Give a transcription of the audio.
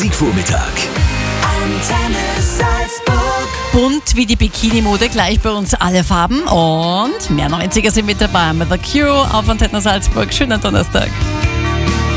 Musikvormittag. Antenne Salzburg. Bunt wie die Bikini-Mode, gleich bei uns alle Farben und mehr 90er sind mit dabei. Mit The Cure auf Antenne Salzburg. Schönen Donnerstag.